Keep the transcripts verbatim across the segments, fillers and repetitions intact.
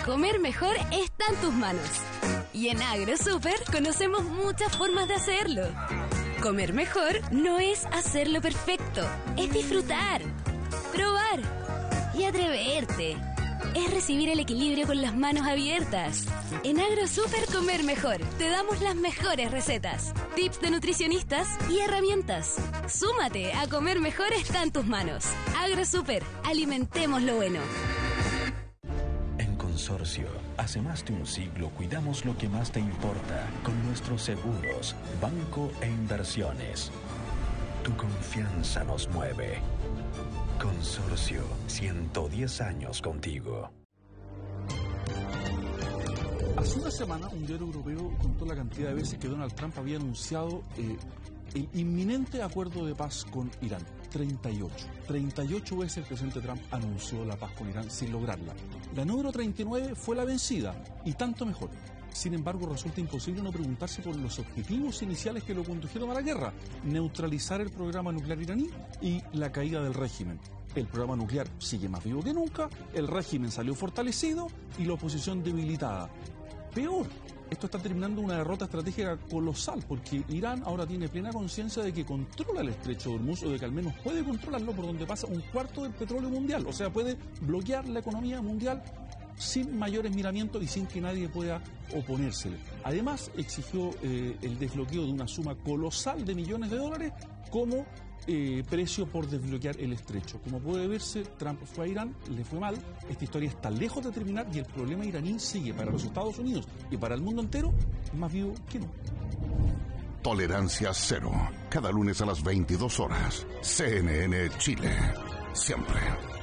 Comer mejor está en tus manos. Y en AgroSuper conocemos muchas formas de hacerlo. Comer mejor no es hacerlo perfecto, es disfrutar, probar y atreverte. Es recibir el equilibrio con las manos abiertas. En AgroSuper Comer Mejor te damos las mejores recetas, tips de nutricionistas y herramientas. Súmate a Comer Mejor está en tus manos. AgroSuper, alimentemos lo bueno. En Consorcio, hace más de un siglo cuidamos lo que más te importa con nuestros seguros, banco e inversiones. Tu confianza nos mueve. Consorcio, ciento diez años contigo. Hace una semana, un diario europeo contó la cantidad de veces que Donald Trump había anunciado eh, el inminente acuerdo de paz con Irán. treinta y ocho. treinta y ocho veces el presidente Trump anunció la paz con Irán sin lograrla. La número treinta y nueve fue la vencida, y tanto mejor. Sin embargo, resulta imposible no preguntarse por los objetivos iniciales que lo condujeron a la guerra: neutralizar el programa nuclear iraní y la caída del régimen. El programa nuclear sigue más vivo que nunca, el régimen salió fortalecido y la oposición debilitada. Peor, esto está terminando una derrota estratégica colosal, porque Irán ahora tiene plena conciencia de que controla el estrecho de Hormuz, o de que al menos puede controlarlo, por donde pasa un cuarto del petróleo mundial. O sea, puede bloquear la economía mundial sin mayores miramientos y sin que nadie pueda oponérsele. Además, exigió eh, el desbloqueo de una suma colosal de millones de dólares como eh, precio por desbloquear el estrecho. Como puede verse, Trump fue a Irán, le fue mal, esta historia está lejos de terminar y el problema iraní sigue para los Estados Unidos y para el mundo entero más vivo que nunca. Tolerancia cero. Cada lunes a las veintidós horas. C N N Chile. Siempre.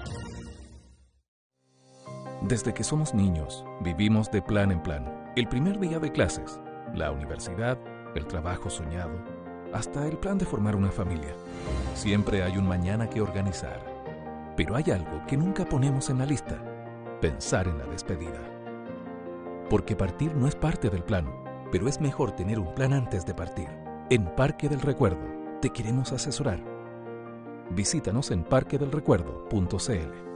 Desde que somos niños, vivimos de plan en plan. El primer día de clases, la universidad, el trabajo soñado, hasta el plan de formar una familia. Siempre hay un mañana que organizar. Pero hay algo que nunca ponemos en la lista: pensar en la despedida. Porque partir no es parte del plan, pero es mejor tener un plan antes de partir. En Parque del Recuerdo te queremos asesorar. Visítanos en parque del recuerdo punto c l.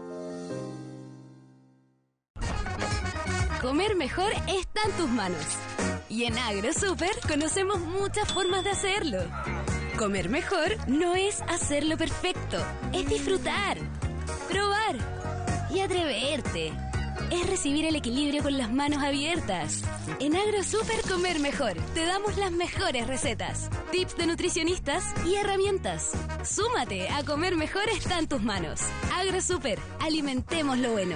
Comer mejor está en tus manos. Y en AgroSuper conocemos muchas formas de hacerlo. Comer mejor no es hacerlo perfecto, es disfrutar, probar y atreverte. Es recibir el equilibrio con las manos abiertas. En AgroSuper Comer Mejor te damos las mejores recetas, tips de nutricionistas y herramientas. Súmate a Comer Mejor está en tus manos. AgroSuper, alimentemos lo bueno.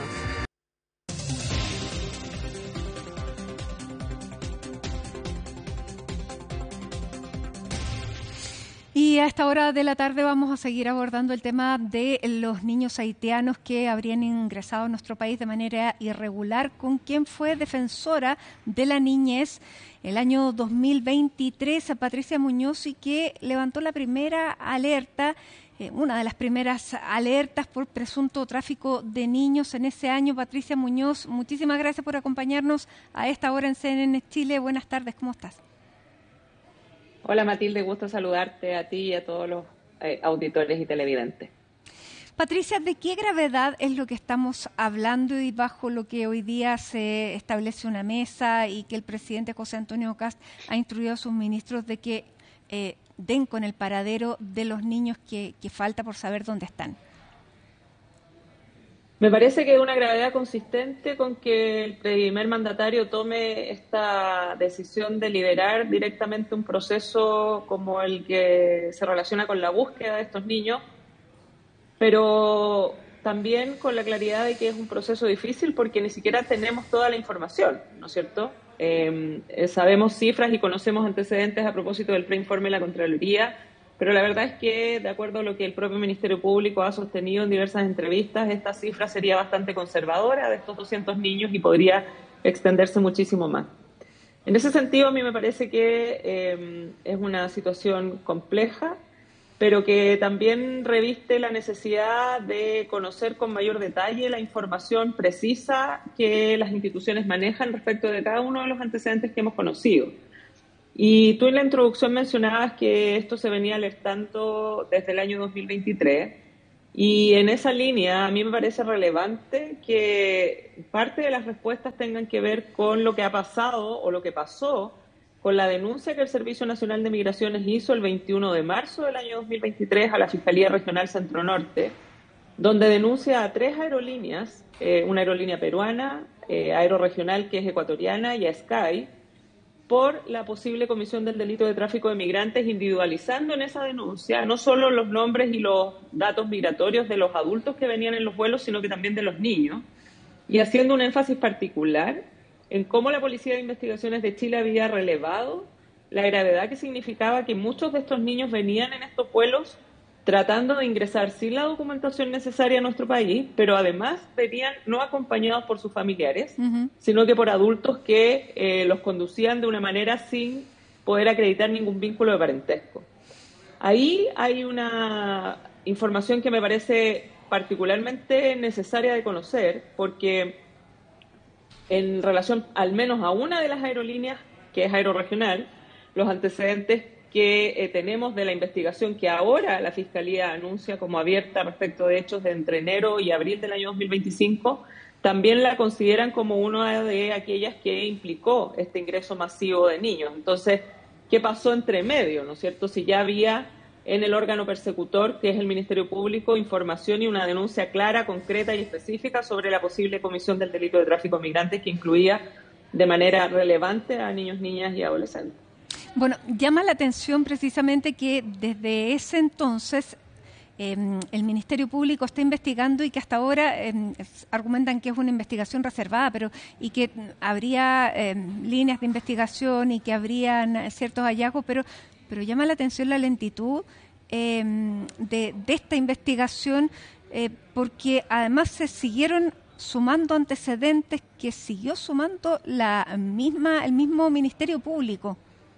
Y a esta hora de la tarde vamos a seguir abordando el tema de los niños haitianos que habrían ingresado a nuestro país de manera irregular, con quien fue defensora de la niñez el año dos mil veintitrés, a Patricia Muñoz, y que levantó la primera alerta, eh, una de las primeras alertas por presunto tráfico de niños en ese año. Patricia Muñoz, muchísimas gracias por acompañarnos a esta hora en C N N Chile. Buenas tardes, ¿cómo estás? Hola Matilde, gusto saludarte a ti y a todos los eh, auditores y televidentes. Patricia, ¿de qué gravedad es lo que estamos hablando y bajo lo que hoy día se establece una mesa y que el presidente José Antonio Kast ha instruido a sus ministros de que eh, den con el paradero de los niños que, que falta por saber dónde están? Me parece que es una gravedad consistente con que el primer mandatario tome esta decisión de liderar directamente un proceso como el que se relaciona con la búsqueda de estos niños, pero también con la claridad de que es un proceso difícil porque ni siquiera tenemos toda la información, ¿no es cierto? Eh, sabemos cifras y conocemos antecedentes a propósito del preinforme de la Contraloría, pero la verdad es que, de acuerdo a lo que el propio Ministerio Público ha sostenido en diversas entrevistas, esta cifra sería bastante conservadora de estos doscientos niños y podría extenderse muchísimo más. En ese sentido, a mí me parece que eh, es una situación compleja, pero que también reviste la necesidad de conocer con mayor detalle la información precisa que las instituciones manejan respecto de cada uno de los antecedentes que hemos conocido. Y tú en la introducción mencionabas que esto se venía alertando desde el año dos mil veintitrés, Y en esa línea a mí me parece relevante que parte de las respuestas tengan que ver con lo que ha pasado o lo que pasó con la denuncia que el Servicio Nacional de Migraciones hizo el veintiuno de marzo del año dos mil veintitrés a la Fiscalía Regional Centro Norte, donde denuncia a tres aerolíneas, eh, una aerolínea peruana, eh, Aeroregional, que es ecuatoriana, y a Sky, por la posible comisión del delito de tráfico de migrantes, individualizando en esa denuncia no solo los nombres y los datos migratorios de los adultos que venían en los vuelos, sino que también de los niños, y haciendo un énfasis particular en cómo la Policía de Investigaciones de Chile había relevado la gravedad que significaba que muchos de estos niños venían en estos vuelos tratando de ingresar sin la documentación necesaria a nuestro país, pero además venían no acompañados por sus familiares, uh-huh. sino que por adultos que eh, los conducían de una manera sin poder acreditar ningún vínculo de parentesco. Ahí hay una información que me parece particularmente necesaria de conocer, porque en relación al menos a una de las aerolíneas, que es Aeroregional, los antecedentes que eh, tenemos de la investigación que ahora la Fiscalía anuncia como abierta respecto de hechos de entre enero y abril del año dos mil veinticinco, también la consideran como una de aquellas que implicó este ingreso masivo de niños. Entonces, ¿qué pasó entre medio, no es cierto? Si ya había en el órgano persecutor, que es el Ministerio Público, información y una denuncia clara, concreta y específica sobre la posible comisión del delito de tráfico de migrantes que incluía de manera relevante a niños, niñas y adolescentes. Bueno, llama la atención precisamente que desde ese entonces eh, el Ministerio Público está investigando y que hasta ahora eh, argumentan que es una investigación reservada, pero y que habría eh, líneas de investigación y que habrían ciertos hallazgos, pero pero llama la atención la lentitud eh, de, de esta investigación, eh, porque además se siguieron sumando antecedentes que siguió sumando la misma el mismo Ministerio Público.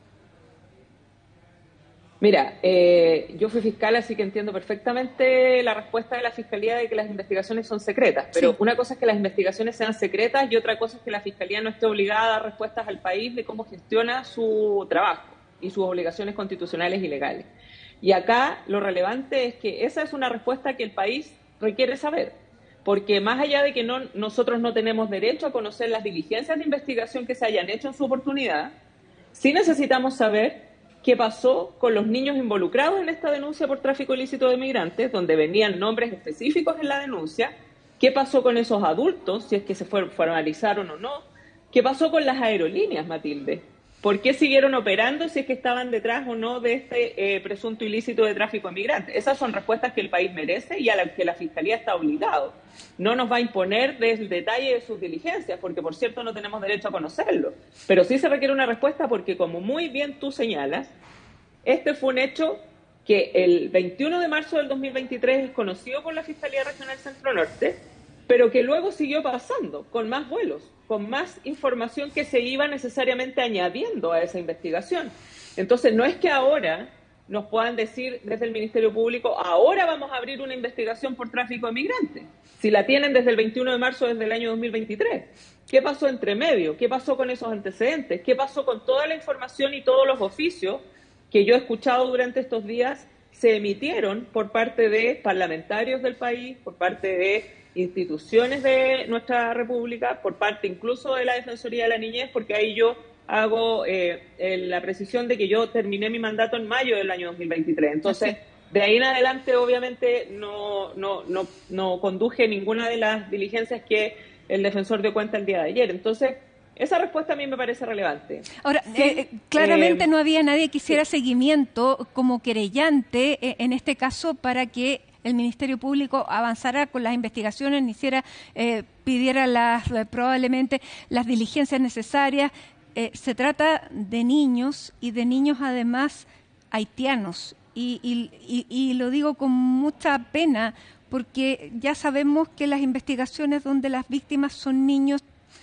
Mira, eh, yo fui fiscal, así que entiendo perfectamente la respuesta de la Fiscalía de que las investigaciones son secretas, pero sí. Una cosa es que las investigaciones sean secretas y otra cosa es que la Fiscalía no esté obligada a dar respuestas al país de cómo gestiona su trabajo y sus obligaciones constitucionales y legales. Y acá lo relevante es que esa es una respuesta que el país requiere saber, porque más allá de que no, nosotros no tenemos derecho a conocer las diligencias de investigación que se hayan hecho en su oportunidad, sí necesitamos saber qué pasó con los niños involucrados en esta denuncia por tráfico ilícito de migrantes, donde venían nombres específicos en la denuncia, qué pasó con esos adultos, si es que se formalizaron o no, qué pasó con las aerolíneas, Matilde. ¿Por qué siguieron operando si es que estaban detrás o no de este eh, presunto ilícito de tráfico de migrantes? Esas son respuestas que el país merece y a las que la Fiscalía está obligado. No nos va a imponer el detalle de sus diligencias, porque por cierto no tenemos derecho a conocerlo. Pero sí se requiere una respuesta porque, como muy bien tú señalas, este fue un hecho que el veintiuno de marzo del dos mil veintitrés es conocido por la Fiscalía Regional Centro Norte, pero que luego siguió pasando con más vuelos, con más información que se iba necesariamente añadiendo a esa investigación. Entonces, no es que ahora nos puedan decir desde el Ministerio Público, ahora vamos a abrir una investigación por tráfico de migrantes, si la tienen desde el veintiuno de marzo, desde el año dos mil veintitrés. ¿Qué pasó entre medio? ¿Qué pasó con esos antecedentes? ¿Qué pasó con toda la información y todos los oficios que yo he escuchado durante estos días se emitieron por parte de parlamentarios del país, por parte de instituciones de nuestra república, por parte incluso de la Defensoría de la Niñez, porque ahí yo hago eh, la precisión de que yo terminé mi mandato en mayo del año dos mil veintitrés. Entonces, de ahí en adelante, obviamente, no, no, no, no conduje ninguna de las diligencias que el defensor dio cuenta el día de ayer. Entonces, esa respuesta a mí me parece relevante. Ahora, sí, eh, claramente eh, no había nadie que hiciera sí. seguimiento como querellante, eh, en este caso, para que el Ministerio Público avanzara con las investigaciones, ni hiciera, eh, pidiera las, probablemente las diligencias necesarias. Eh, se trata de niños y de niños además haitianos. Y, y, y, y lo digo con mucha pena porque ya sabemos que las investigaciones donde las víctimas son niños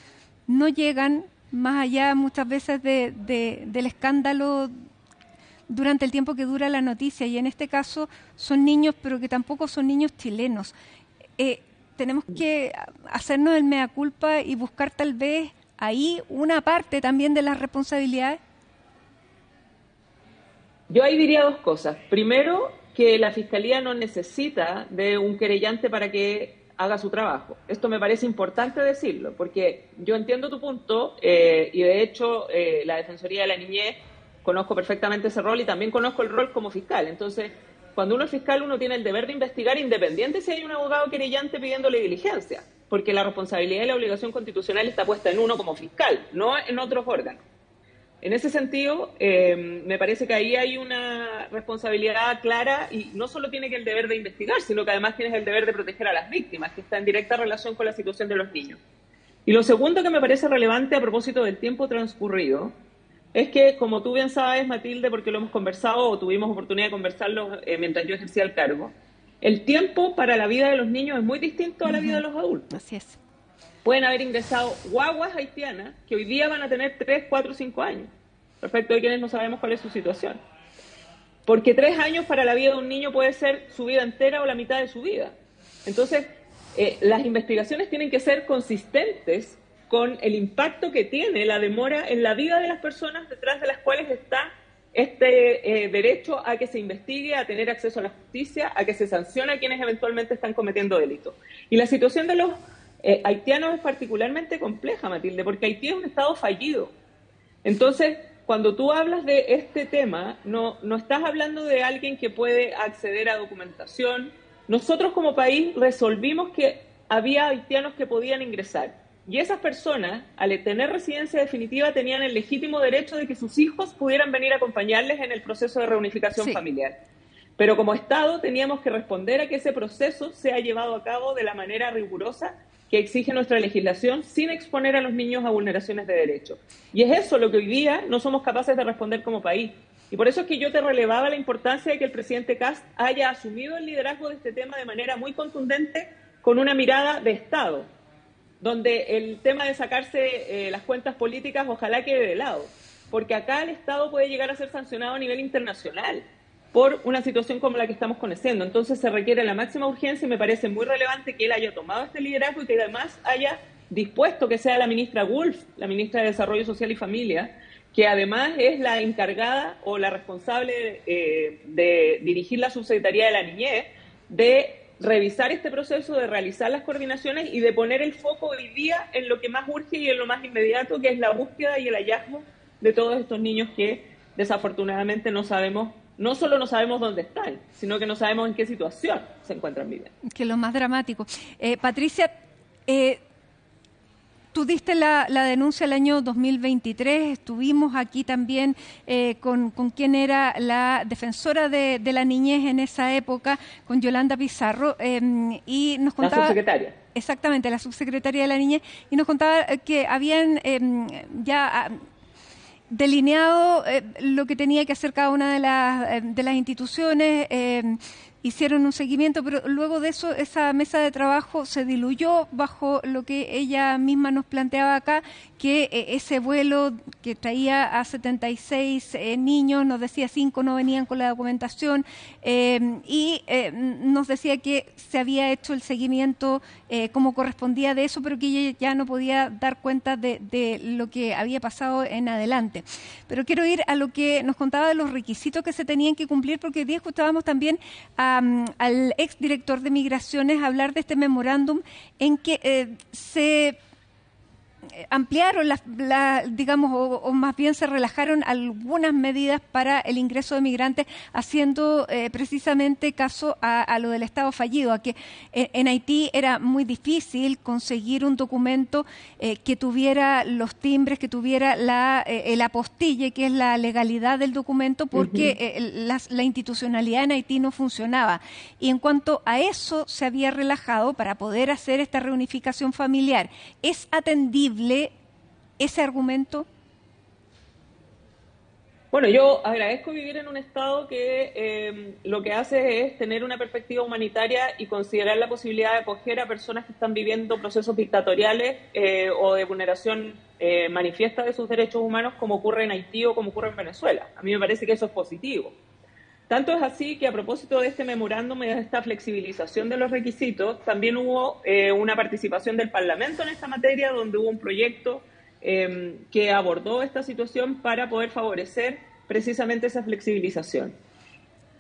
no llegan más allá muchas veces de, de, del escándalo durante el tiempo que dura la noticia, y en este caso son niños, pero que tampoco son niños chilenos. Eh, tenemos que hacernos el mea culpa y buscar tal vez ahí una parte también de las responsabilidades. Yo ahí diría dos cosas. Primero, que la Fiscalía no necesita de un querellante para que haga su trabajo. Esto me parece importante decirlo, porque yo entiendo tu punto eh, y de hecho eh, la Defensoría de la Niñez, conozco perfectamente ese rol y también conozco el rol como fiscal. Entonces, cuando uno es fiscal, uno tiene el deber de investigar independiente si hay un abogado querellante pidiéndole diligencia, porque la responsabilidad y la obligación constitucional está puesta en uno como fiscal, no en otros órganos. En ese sentido, eh, me parece que ahí hay una responsabilidad clara y no solo tiene que el deber de investigar, sino que además tienes el deber de proteger a las víctimas, que está en directa relación con la situación de los niños. Y lo segundo que me parece relevante a propósito del tiempo transcurrido es que, como tú bien sabes, Matilde, porque lo hemos conversado o tuvimos oportunidad de conversarlo eh, mientras yo ejercía el cargo, el tiempo para la vida de los niños es muy distinto a la vida de los adultos. Así es. Pueden haber ingresado guaguas haitianas que hoy día van a tener tres, cuatro, cinco años. Respecto de quienes no sabemos cuál es su situación. Porque tres años para la vida de un niño puede ser su vida entera o la mitad de su vida. Entonces, eh, las investigaciones tienen que ser consistentes con el impacto que tiene la demora en la vida de las personas detrás de las cuales está este eh, derecho a que se investigue, a tener acceso a la justicia, a que se sancione a quienes eventualmente están cometiendo delitos. Y la situación de los eh, haitianos es particularmente compleja, Matilde, porque Haití es un estado fallido. Entonces, cuando tú hablas de este tema, no, no estás hablando de alguien que puede acceder a documentación. Nosotros como país resolvimos que había haitianos que podían ingresar. Y esas personas, al tener residencia definitiva, tenían el legítimo derecho de que sus hijos pudieran venir a acompañarles en el proceso de reunificación sí. familiar. Pero como Estado teníamos que responder a que ese proceso sea llevado a cabo de la manera rigurosa que exige nuestra legislación sin exponer a los niños a vulneraciones de derechos. Y es eso lo que hoy día no somos capaces de responder como país. Y por eso es que yo te relevaba la importancia de que el presidente Kast haya asumido el liderazgo de este tema de manera muy contundente, con una mirada de Estado, donde el tema de sacarse eh, las cuentas políticas ojalá quede de lado, porque acá el Estado puede llegar a ser sancionado a nivel internacional por una situación como la que estamos conociendo. Entonces se requiere la máxima urgencia y me parece muy relevante que él haya tomado este liderazgo y que además haya dispuesto que sea la ministra Wolf, la ministra de Desarrollo Social y Familia, que además es la encargada o la responsable eh, de dirigir la Subsecretaría de la Niñez, de revisar este proceso, de realizar las coordinaciones y de poner el foco hoy día en lo que más urge y en lo más inmediato, que es la búsqueda y el hallazgo de todos estos niños que desafortunadamente no sabemos. No solo no sabemos dónde están, sino que no sabemos en qué situación se encuentran viviendo. Que es lo más dramático. Eh, Patricia, eh, tú diste la, la denuncia el año dos mil veintitrés, estuvimos aquí también eh, con, con quien era la defensora de, de la niñez en esa época, con Yolanda Pizarro, eh, y nos contaba... La subsecretaria. Exactamente, la subsecretaria de la niñez, y nos contaba que habían eh, ya... delineado eh, lo que tenía que hacer cada una de las, eh, de las instituciones, eh, hicieron un seguimiento, pero luego de eso esa mesa de trabajo se diluyó bajo lo que ella misma nos planteaba acá, que eh, ese vuelo que traía a setenta y seis eh, niños, nos decía cinco no venían con la documentación, eh, y eh, nos decía que se había hecho el seguimiento eh, como correspondía de eso, pero que ella ya no podía dar cuenta de, de lo que había pasado en adelante. Pero quiero ir a lo que nos contaba de los requisitos que se tenían que cumplir, porque hoy día escuchábamos también a Um, al exdirector de Migraciones hablar de este memorándum en que eh, se ampliaron, las, la, digamos, o, o más bien se relajaron algunas medidas para el ingreso de migrantes, haciendo eh, precisamente caso a, a lo del Estado fallido, a que eh, en Haití era muy difícil conseguir un documento eh, que tuviera los timbres, que tuviera la, eh, el apostille, que es la legalidad del documento, porque uh-huh. eh, la, la institucionalidad en Haití no funcionaba. Y en cuanto a eso se había relajado para poder hacer esta reunificación familiar. ¿Es atendible ese argumento? Bueno, yo agradezco vivir en un Estado que eh, lo que hace es tener una perspectiva humanitaria y considerar la posibilidad de acoger a personas que están viviendo procesos dictatoriales eh, o de vulneración eh, manifiesta de sus derechos humanos, como ocurre en Haití o como ocurre en Venezuela. A mí me parece que eso es positivo. Tanto es así que a propósito de este memorándum y de esta flexibilización de los requisitos, también hubo eh, una participación del Parlamento en esta materia, donde hubo un proyecto eh, que abordó esta situación para poder favorecer precisamente esa flexibilización.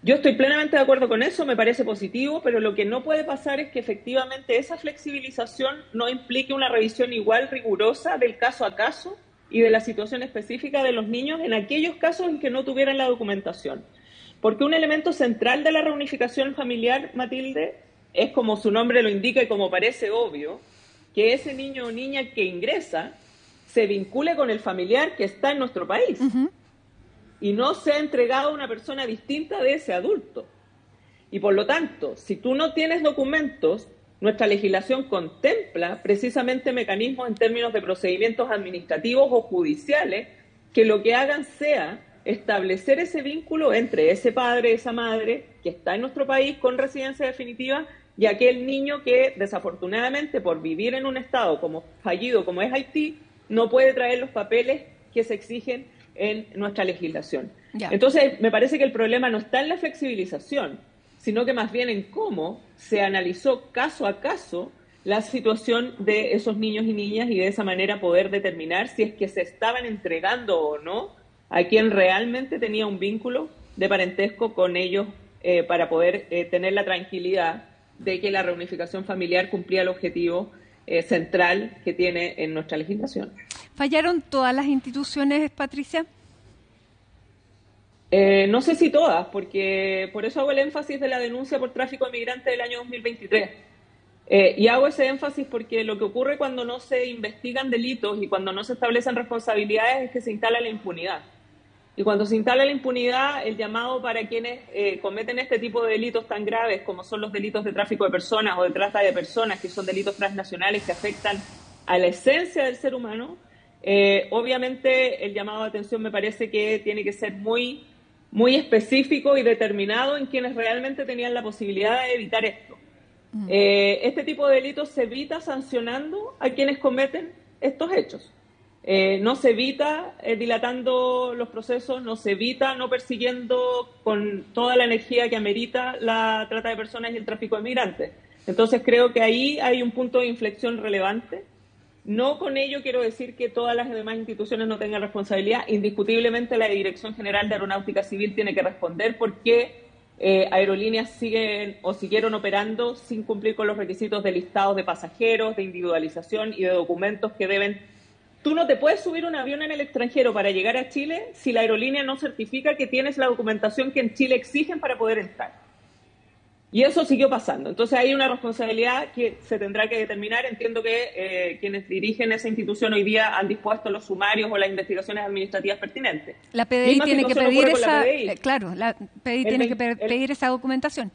Yo estoy plenamente de acuerdo con eso, me parece positivo, pero lo que no puede pasar es que efectivamente esa flexibilización no implique una revisión igual rigurosa del caso a caso y de la situación específica de los niños en aquellos casos en que no tuvieran la documentación. Porque un elemento central de la reunificación familiar, Matilde, es, como su nombre lo indica y como parece obvio, que ese niño o niña que ingresa se vincule con el familiar que está en nuestro país. Uh-huh. Y no sea entregado a una persona distinta de ese adulto. Y por lo tanto, si tú no tienes documentos, nuestra legislación contempla precisamente mecanismos en términos de procedimientos administrativos o judiciales que lo que hagan sea establecer ese vínculo entre ese padre, esa madre que está en nuestro país con residencia definitiva y aquel niño que desafortunadamente por vivir en un estado como fallido como es Haití no puede traer los papeles que se exigen en nuestra legislación. Ya. Entonces, me parece que el problema no está en la flexibilización, sino que más bien en cómo se analizó caso a caso la situación de esos niños y niñas y de esa manera poder determinar si es que se estaban entregando o no a quien realmente tenía un vínculo de parentesco con ellos eh, para poder eh, tener la tranquilidad de que la reunificación familiar cumplía el objetivo eh, central que tiene en nuestra legislación. ¿Fallaron todas las instituciones, Patricia? Eh, no sé si todas, porque por eso hago el énfasis de la denuncia por tráfico de migrantes del año dos mil veintitrés. Eh, y hago ese énfasis porque lo que ocurre cuando no se investigan delitos y cuando no se establecen responsabilidades es que se instala la impunidad. Y cuando se instala la impunidad, el llamado para quienes eh, cometen este tipo de delitos tan graves como son los delitos de tráfico de personas o de trata de personas, que son delitos transnacionales que afectan a la esencia del ser humano, eh, obviamente el llamado de atención me parece que tiene que ser muy, muy específico y determinado en quienes realmente tenían la posibilidad de evitar esto. Mm. Eh, este tipo de delitos se evita sancionando a quienes cometen estos hechos. Eh, no se evita eh, dilatando los procesos, no se evita no persiguiendo con toda la energía que amerita la trata de personas y el tráfico de migrantes. Entonces creo que ahí hay un punto de inflexión relevante. No con ello quiero decir que todas las demás instituciones no tengan responsabilidad. Indiscutiblemente la Dirección General de Aeronáutica Civil tiene que responder por qué eh, aerolíneas siguen o siguieron operando sin cumplir con los requisitos de listados de pasajeros, de individualización y de documentos que deben. Tú no te puedes subir un avión en el extranjero para llegar a Chile si la aerolínea no certifica que tienes la documentación que en Chile exigen para poder entrar. Y eso siguió pasando. Entonces hay una responsabilidad que se tendrá que determinar. Entiendo que eh, quienes dirigen esa institución hoy día han dispuesto los sumarios o las investigaciones administrativas pertinentes. La P D I tiene que pedir esa, eh, claro, la P D I tiene que pedir esa documentación.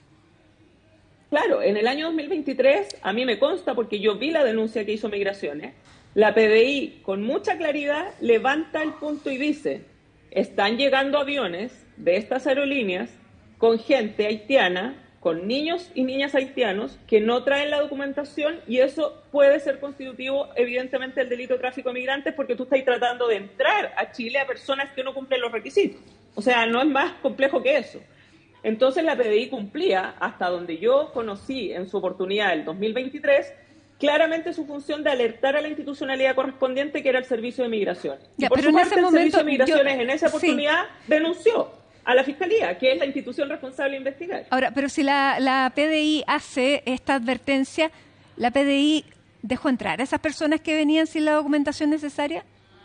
Claro, en el año dos mil veintitrés, a mí me consta, porque yo vi la denuncia que hizo Migraciones, la P D I con mucha claridad levanta el punto y dice, están llegando aviones de estas aerolíneas con gente haitiana, con niños y niñas haitianos que no traen la documentación, y eso puede ser constitutivo evidentemente del delito de tráfico de migrantes, porque tú estás tratando de entrar a Chile a personas que no cumplen los requisitos. O sea, no es más complejo que eso. Entonces la P D I cumplía, hasta donde yo conocí en su oportunidad el dos mil veintitrés, claramente su función de alertar a la institucionalidad correspondiente, que era el Servicio de Migraciones. Ya, y por pero su en parte, ese momento, el Servicio de Migraciones yo, en esa oportunidad sí. denunció a la Fiscalía, que es la institución responsable de investigar. Ahora, pero si la, la P D I hace esta advertencia, ¿la P D I dejó entrar a esas personas que venían sin la documentación necesaria?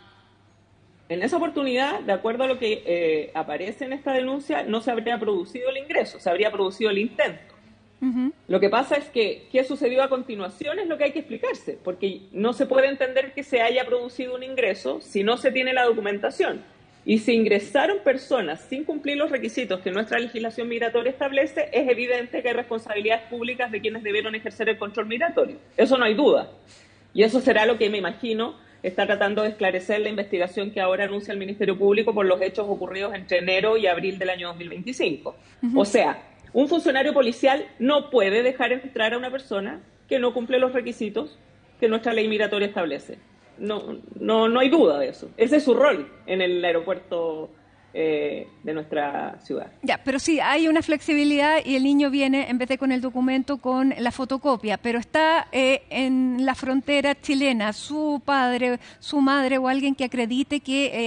En esa oportunidad, de acuerdo a lo que eh, aparece en esta denuncia, no se habría producido el ingreso, se habría producido el intento. Uh-huh. Lo que pasa es que qué sucedió a continuación es lo que hay que explicarse, porque no se puede entender que se haya producido un ingreso si no se tiene la documentación. Y si ingresaron personas sin cumplir los requisitos que nuestra legislación migratoria establece, es evidente que hay responsabilidades públicas de quienes debieron ejercer el control migratorio. Eso no hay duda. Y eso será lo que me imagino está tratando de esclarecer la investigación que ahora anuncia el Ministerio Público por los hechos ocurridos entre enero y abril del año dos mil veinticinco. Uh-huh. O sea, un funcionario policial no puede dejar entrar a una persona que no cumple los requisitos que nuestra ley migratoria establece. No, no, no hay duda de eso. Ese es su rol en el aeropuerto eh, de nuestra ciudad. Ya, pero sí, hay una flexibilidad y el niño viene, en vez de con el documento, con la fotocopia, pero está eh, en la frontera chilena su padre, su madre o alguien que acredite que eh,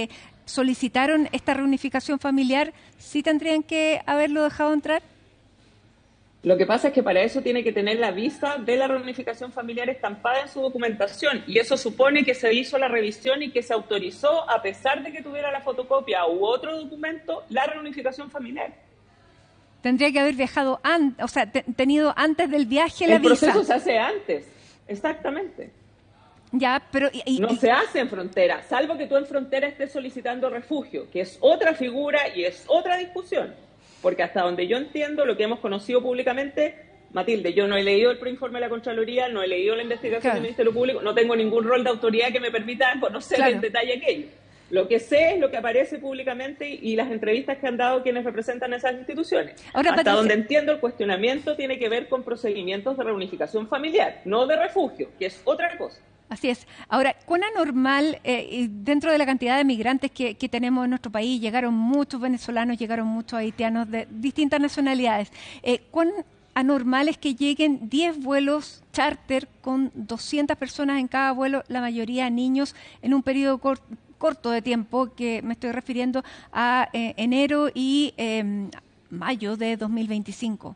solicitaron esta reunificación familiar, ¿sí tendrían que haberlo dejado entrar? Lo que pasa es que para eso tiene que tener la visa de la reunificación familiar estampada en su documentación, y eso supone que se hizo la revisión y que se autorizó, a pesar de que tuviera la fotocopia u otro documento, la reunificación familiar. Tendría que haber viajado, an- o sea, te- tenido antes del viaje la El visa. proceso se hace antes, exactamente. Ya, pero y, y, No se hace en frontera, salvo que tú en frontera estés solicitando refugio, que es otra figura y es otra discusión. Porque hasta donde yo entiendo, lo que hemos conocido públicamente, Matilde, yo no he leído el preinforme de la Contraloría, no he leído la investigación claro. del Ministerio Público, no tengo ningún rol de autoridad que me permita conocer Claro. en detalle aquello. Lo que sé es lo que aparece públicamente y, y las entrevistas que han dado quienes representan esas instituciones. Ahora, hasta Patricia, donde entiendo, el cuestionamiento tiene que ver con procedimientos de reunificación familiar, no de refugio, que es otra cosa. Así es. Ahora, ¿cuán anormal, eh, dentro de la cantidad de migrantes que, que tenemos en nuestro país, llegaron muchos venezolanos, llegaron muchos haitianos de distintas nacionalidades, eh, cuán anormal es que lleguen diez vuelos charter con doscientas personas en cada vuelo, la mayoría niños, en un periodo cor- corto de tiempo, que me estoy refiriendo a eh, enero y eh, mayo de dos mil veinticinco?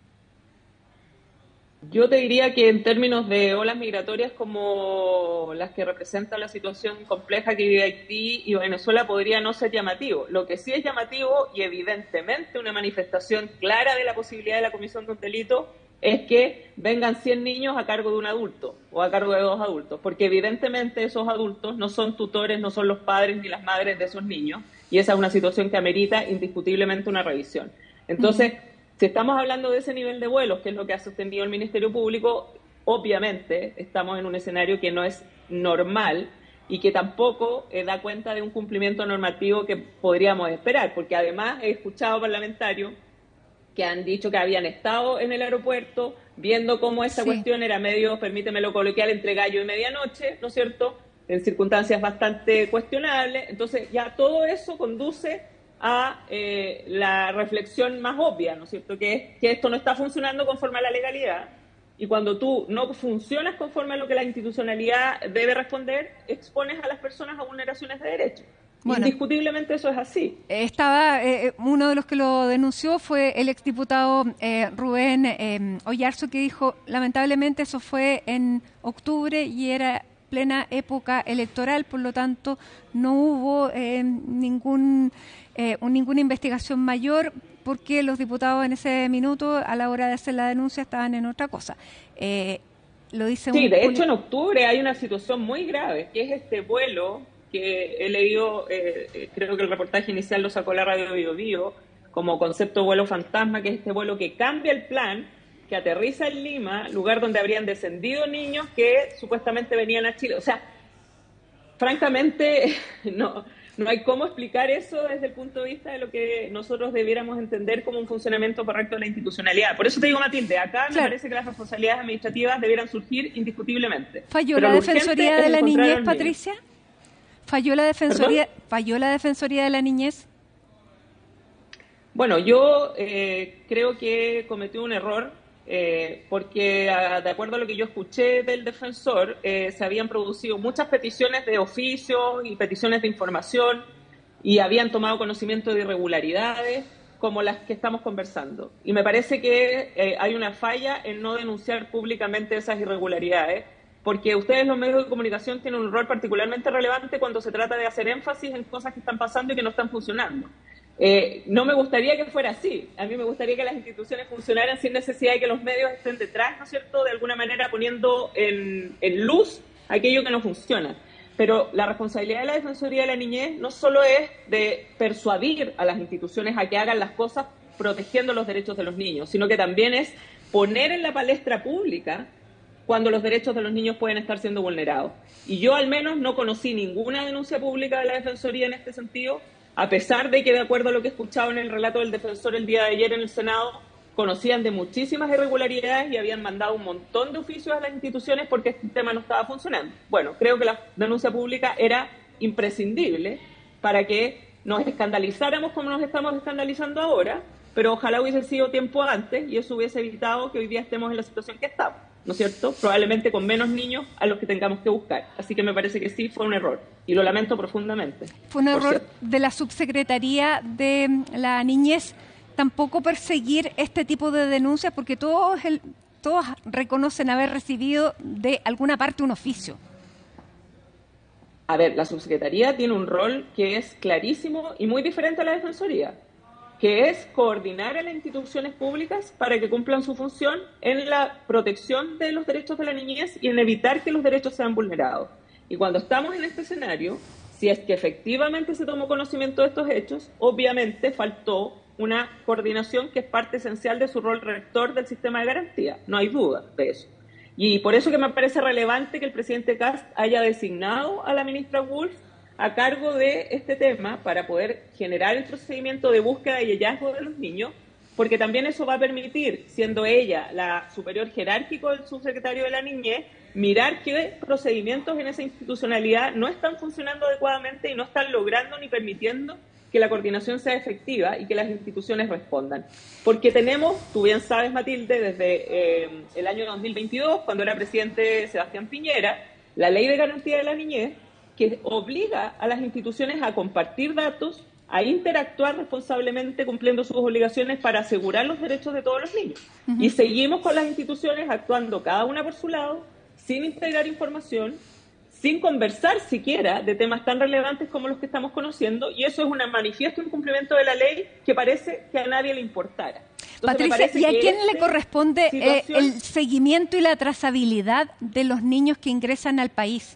Yo te diría que en términos de olas migratorias como las que representan la situación compleja que vive Haití y Venezuela podría no ser llamativo. Lo que sí es llamativo y evidentemente una manifestación clara de la posibilidad de la comisión de un delito es que vengan cien niños a cargo de un adulto o a cargo de dos adultos, porque evidentemente esos adultos no son tutores, no son los padres ni las madres de esos niños, y esa es una situación que amerita indiscutiblemente una revisión. Entonces, uh-huh. Si estamos hablando de ese nivel de vuelos, que es lo que ha sostenido el Ministerio Público, obviamente estamos en un escenario que no es normal y que tampoco eh, da cuenta de un cumplimiento normativo que podríamos esperar, porque además he escuchado parlamentarios que han dicho que habían estado en el aeropuerto viendo cómo esa sí. cuestión era medio, permítemelo coloquial, entre gallo y medianoche, ¿no es cierto?, en circunstancias bastante cuestionables. Entonces ya todo eso conduce a eh, la reflexión más obvia, ¿no es cierto?, que es que esto no está funcionando conforme a la legalidad, y cuando tú no funcionas conforme a lo que la institucionalidad debe responder, expones a las personas a vulneraciones de derechos. Bueno, indiscutiblemente eso es así. Estaba, eh, uno de los que lo denunció fue el exdiputado eh, Rubén eh, Oyarzo, que dijo, lamentablemente eso fue en octubre y era plena época electoral, por lo tanto no hubo eh, ningún eh, ninguna investigación mayor, porque los diputados en ese minuto, a la hora de hacer la denuncia, estaban en otra cosa. Eh, lo dice sí, un... de hecho en octubre hay una situación muy grave, que es este vuelo que he leído, eh, creo que el reportaje inicial lo sacó la radio Bio Bio, como concepto vuelo fantasma, que es este vuelo que cambia el plan, que aterriza en Lima, lugar donde habrían descendido niños que supuestamente venían a Chile. O sea, francamente, no, no hay cómo explicar eso desde el punto de vista de lo que nosotros debiéramos entender como un funcionamiento correcto de la institucionalidad. Por eso te digo, Matilde, acá claro. me parece que las responsabilidades administrativas debieran surgir indiscutiblemente. ¿Falló la Defensoría de la Niñez, Patricia? ¿Falló la Defensoría, ¿Falló la Defensoría de la Niñez? Bueno, yo eh, creo que cometió un error. Eh, porque a, de acuerdo a lo que yo escuché del defensor, eh, se habían producido muchas peticiones de oficio y peticiones de información y habían tomado conocimiento de irregularidades como las que estamos conversando. Y me parece que eh, hay una falla en no denunciar públicamente esas irregularidades, porque ustedes, los medios de comunicación, tienen un rol particularmente relevante cuando se trata de hacer énfasis en cosas que están pasando y que no están funcionando. Eh, no me gustaría que fuera así. A mí me gustaría que las instituciones funcionaran sin necesidad de que los medios estén detrás, ¿no es cierto?, de alguna manera poniendo en, en luz aquello que no funciona. Pero la responsabilidad de la Defensoría de la Niñez no solo es de persuadir a las instituciones a que hagan las cosas protegiendo los derechos de los niños, sino que también es poner en la palestra pública cuando los derechos de los niños pueden estar siendo vulnerados. Y yo al menos no conocí ninguna denuncia pública de la Defensoría en este sentido, a pesar de que, de acuerdo a lo que he escuchado en el relato del defensor el día de ayer en el Senado, conocían de muchísimas irregularidades y habían mandado un montón de oficios a las instituciones porque este tema no estaba funcionando. Bueno, creo que la denuncia pública era imprescindible para que nos escandalizáramos como nos estamos escandalizando ahora, pero ojalá hubiese sido tiempo antes y eso hubiese evitado que hoy día estemos en la situación que estamos. ¿no es cierto? Probablemente con menos niños a los que tengamos que buscar. Así que me parece que sí fue un error y lo lamento profundamente. Fue un error de la Subsecretaría de la Niñez tampoco perseguir este tipo de denuncias, porque todos, el, todos reconocen haber recibido de alguna parte un oficio. A ver, la Subsecretaría tiene un rol que es clarísimo y muy diferente a la Defensoría, que es coordinar a las instituciones públicas para que cumplan su función en la protección de los derechos de la niñez y en evitar que los derechos sean vulnerados. Y cuando estamos en este escenario, si es que efectivamente se tomó conocimiento de estos hechos, obviamente faltó una coordinación que es parte esencial de su rol rector del sistema de garantía, no hay duda de eso. Y por eso que me parece relevante que el presidente Kast haya designado a la ministra Wolf a cargo de este tema para poder generar el procedimiento de búsqueda y hallazgo de los niños, porque también eso va a permitir, siendo ella la superior jerárquico del subsecretario de la Niñez, mirar qué procedimientos en esa institucionalidad no están funcionando adecuadamente y no están logrando ni permitiendo que la coordinación sea efectiva y que las instituciones respondan. Porque tenemos, tú bien sabes, Matilde, desde eh, el año dos mil veintidós, cuando era presidente Sebastián Piñera, la Ley de Garantía de la Niñez, que obliga a las instituciones a compartir datos, a interactuar responsablemente cumpliendo sus obligaciones para asegurar los derechos de todos los niños. Uh-huh. Y seguimos con las instituciones actuando cada una por su lado, sin integrar información, sin conversar siquiera de temas tan relevantes como los que estamos conociendo, y eso es un manifiesto incumplimiento de la ley que parece que a nadie le importara. Entonces, Patricia, ¿y a quién le corresponde situación... eh, el seguimiento y la trazabilidad de los niños que ingresan al país?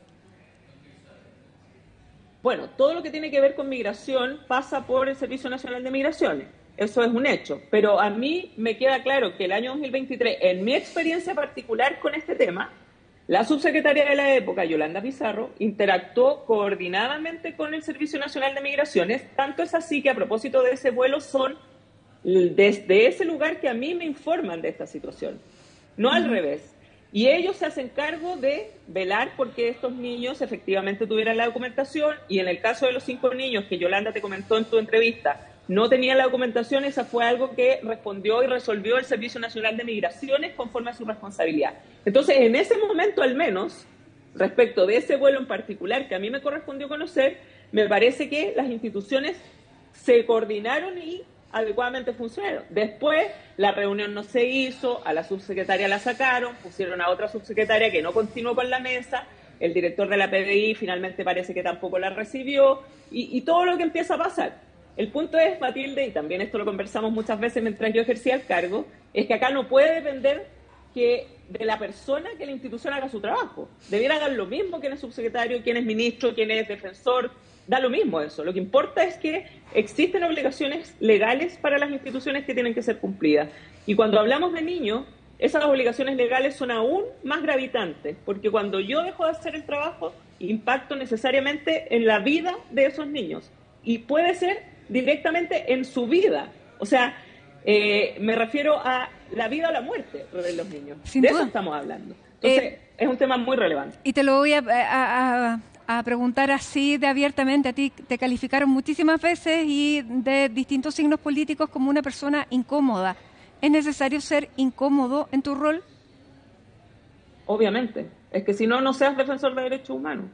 Bueno, todo lo que tiene que ver con migración pasa por el Servicio Nacional de Migraciones. Eso es un hecho. Pero a mí me queda claro que el año dos mil veintitrés, en mi experiencia particular con este tema, la subsecretaria de la época, Yolanda Pizarro, interactuó coordinadamente con el Servicio Nacional de Migraciones. Tanto es así que a propósito de ese vuelo son desde ese lugar que a mí me informan de esta situación. No al revés. Y ellos se hacen cargo de velar porque estos niños efectivamente tuvieran la documentación, y en el caso de los cinco niños que Yolanda te comentó en tu entrevista, no tenían la documentación, esa fue algo que respondió y resolvió el Servicio Nacional de Migraciones conforme a su responsabilidad. Entonces, en ese momento al menos, respecto de ese vuelo en particular que a mí me correspondió conocer, me parece que las instituciones se coordinaron y adecuadamente funcionaron. Después, la reunión no se hizo, a la subsecretaria la sacaron, pusieron a otra subsecretaria que no continuó con la mesa, el director de la P D I finalmente parece que tampoco la recibió, y, y todo lo que empieza a pasar. El punto es, Matilde, y también esto lo conversamos muchas veces mientras yo ejercía el cargo, es que acá no puede depender que de la persona que la institución haga su trabajo. Debiera dar lo mismo quién es subsecretario, quién es ministro, quién es defensor, da lo mismo eso. Lo que importa es que existen obligaciones legales para las instituciones que tienen que ser cumplidas. Y cuando hablamos de niños, esas obligaciones legales son aún más gravitantes, porque cuando yo dejo de hacer el trabajo, impacto necesariamente en la vida de esos niños. Y puede ser directamente en su vida. O sea, eh, me refiero a la vida o la muerte de los niños. Sin de duda. Eso estamos hablando. Entonces, eh, es un tema muy relevante. Y te lo voy a... a, a... a preguntar así de abiertamente. A ti te calificaron muchísimas veces y de distintos signos políticos como una persona incómoda. ¿Es necesario ser incómodo en tu rol? Obviamente. Es que si no, no seas defensor de derechos humanos.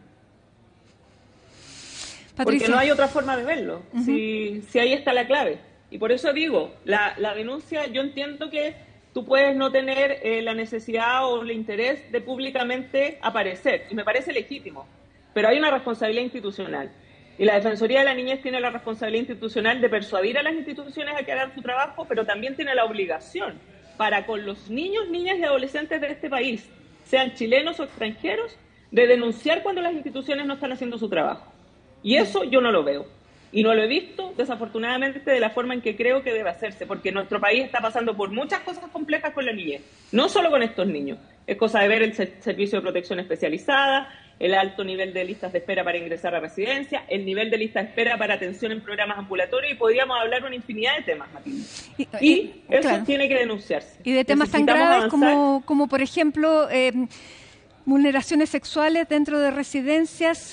Patricia. Porque no hay otra forma de verlo. Uh-huh. si, si ahí está la clave. Y por eso digo, la, la denuncia, yo entiendo que tú puedes no tener eh, la necesidad o el interés de públicamente aparecer. Y me parece legítimo. Pero hay una responsabilidad institucional. Y la Defensoría de la Niñez tiene la responsabilidad institucional de persuadir a las instituciones a que hagan su trabajo, pero también tiene la obligación para con los niños, niñas y adolescentes de este país, sean chilenos o extranjeros, de denunciar cuando las instituciones no están haciendo su trabajo. Y eso yo no lo veo. Y no lo he visto, desafortunadamente, de la forma en que creo que debe hacerse, porque nuestro país está pasando por muchas cosas complejas con la niñez, no solo con estos niños. Es cosa de ver el servicio de protección especializada, el alto nivel de listas de espera para ingresar a residencia, el nivel de lista de espera para atención en programas ambulatorios, y podríamos hablar una infinidad de temas, Matilde. Y, y, y eso claro. tiene que denunciarse. Y de temas tan graves como, como, por ejemplo, eh, vulneraciones sexuales dentro de residencias.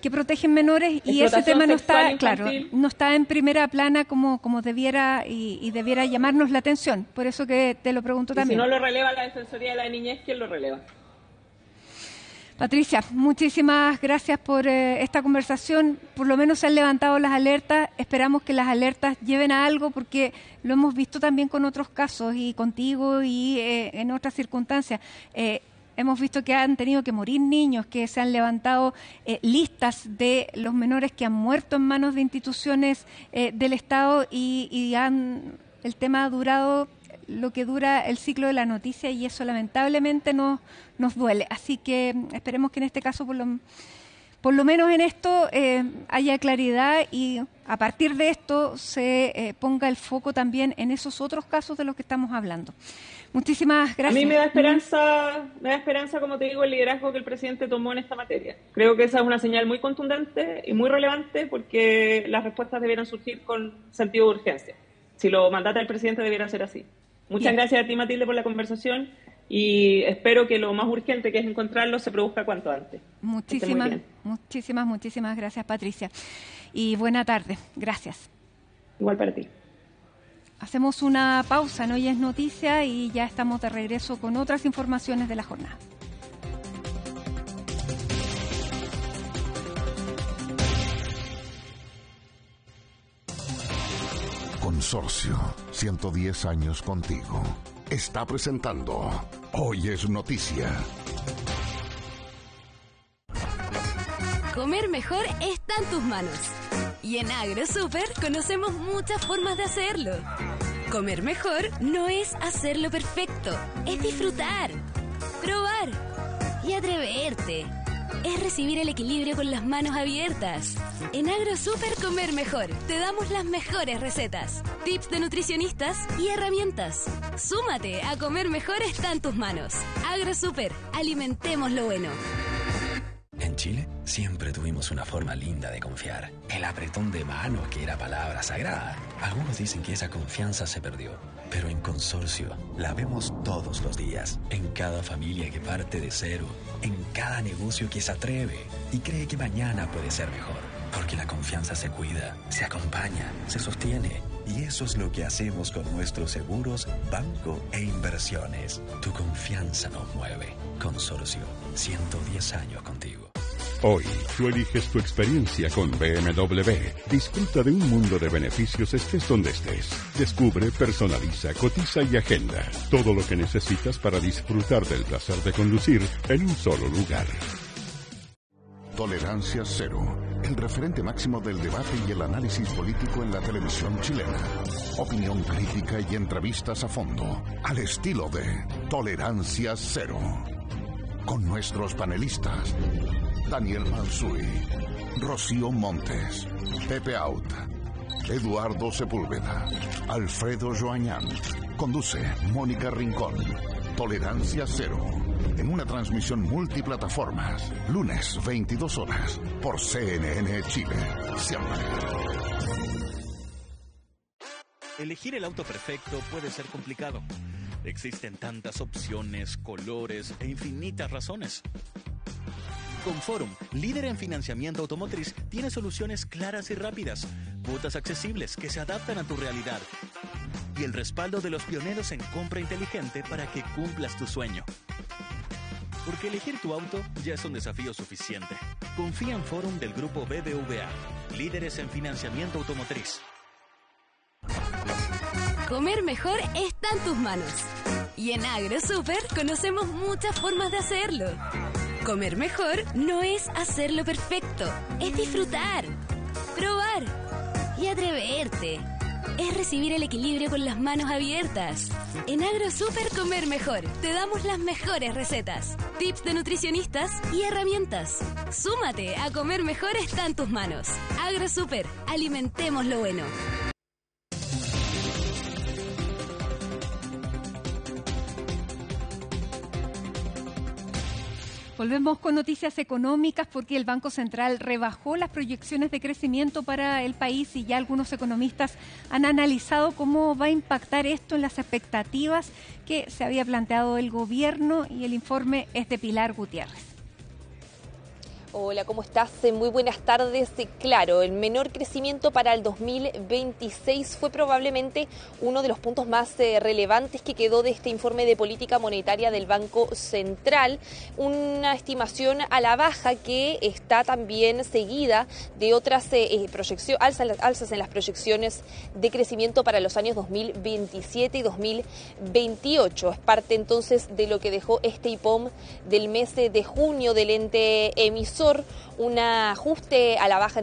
que protegen menores y ese tema no está, claro, no está en primera plana como, como debiera y, y debiera llamarnos la atención. Por eso que te lo pregunto y también. Si no lo releva la Defensoría de la Niñez, ¿quién lo releva? Patricia, muchísimas gracias por eh, esta conversación. Por lo menos se han levantado las alertas. Esperamos que las alertas lleven a algo porque lo hemos visto también con otros casos y contigo y eh, en otras circunstancias. Eh, hemos visto que han tenido que morir niños, que se han levantado eh, listas de los menores que han muerto en manos de instituciones eh, del Estado y, y han, el tema ha durado lo que dura el ciclo de la noticia y eso lamentablemente nos, nos duele. Así que esperemos que en este caso, por lo, por lo menos en esto, eh, haya claridad y a partir de esto se eh, ponga el foco también en esos otros casos de los que estamos hablando. Muchísimas gracias. A mí me da esperanza, me da esperanza, como te digo, el liderazgo que el presidente tomó en esta materia. Creo que esa es una señal muy contundente y muy relevante porque las respuestas debieran surgir con sentido de urgencia. Si lo mandata el presidente, debiera ser así. Muchas Bien. gracias a ti, Matilde, por la conversación y espero que lo más urgente, que es encontrarlo, se produzca cuanto antes. Muchísimas, muchísimas, muchísimas gracias, Patricia. Y buena tarde. Gracias. Igual para ti. Hacemos una pausa, ¿no? Ya es noticia y ya estamos de regreso con otras informaciones de la jornada. Consorcio, ciento diez años contigo. Está presentando Hoy es Noticia. Comer mejor está en tus manos. Y en AgroSuper conocemos muchas formas de hacerlo. Comer mejor no es hacerlo perfecto, es disfrutar, probar y atreverte. Es recibir el equilibrio con las manos abiertas. En AgroSuper Comer Mejor te damos las mejores recetas, tips de nutricionistas y herramientas. Súmate a Comer Mejor está en tus manos. AgroSuper, alimentemos lo bueno. En Chile siempre tuvimos una forma linda de confiar. El apretón de manos que era palabra sagrada. Algunos dicen que esa confianza se perdió, pero en Consorcio la vemos todos los días. En cada familia que parte de cero, en cada negocio que se atreve y cree que mañana puede ser mejor. Porque la confianza se cuida, se acompaña, se sostiene. Y eso es lo que hacemos con nuestros seguros, banco e inversiones. Tu confianza nos mueve. Consorcio, ciento diez años contigo. Hoy, tú eliges tu experiencia con B M W. Disfruta de un mundo de beneficios estés donde estés. Descubre, personaliza, cotiza y agenda. Todo lo que necesitas para disfrutar del placer de conducir en un solo lugar. Tolerancia Cero, el referente máximo del debate y el análisis político en la televisión chilena. Opinión crítica y entrevistas a fondo, al estilo de Tolerancia Cero. Con nuestros panelistas, Daniel Mansuy, Rocío Montes, Pepe Out, Eduardo Sepúlveda, Alfredo Joañán. Conduce Mónica Rincón. Tolerancia Cero, en una transmisión multiplataformas, lunes veintidós horas, por C N N Chile. Siempre. Elegir el auto perfecto puede ser complicado. Existen tantas opciones, colores e infinitas razones. Conforum, líder en financiamiento automotriz, tiene soluciones claras y rápidas, cuotas accesibles que se adaptan a tu realidad y el respaldo de los pioneros en compra inteligente para que cumplas tu sueño. Porque elegir tu auto ya es un desafío suficiente. Confía en Forum del grupo B B V A, líderes en financiamiento automotriz. Comer mejor está en tus manos. Y en AgroSuper conocemos muchas formas de hacerlo. Comer mejor no es hacerlo perfecto, es disfrutar, probar y atreverte. Es recibir el equilibrio con las manos abiertas. En AgroSuper Comer Mejor te damos las mejores recetas, tips de nutricionistas y herramientas. Súmate a Comer Mejor está en tus manos. AgroSuper, alimentemos lo bueno. Volvemos con noticias económicas porque el Banco Central rebajó las proyecciones de crecimiento para el país y ya algunos economistas han analizado cómo va a impactar esto en las expectativas que se había planteado el gobierno y el informe es de Pilar Gutiérrez. Hola, ¿cómo estás? Muy buenas tardes. Claro, el menor crecimiento para el dos mil veintiséis fue probablemente uno de los puntos más eh, relevantes que quedó de este informe de política monetaria del Banco Central. Una estimación a la baja que está también seguida de otras eh, proyecciones, alzas, alzas en las proyecciones de crecimiento para los años dos mil veintisiete y dos mil veintiocho. Es parte entonces de lo que dejó este I P O M del mes de junio del ente emisor, un ajuste a la baja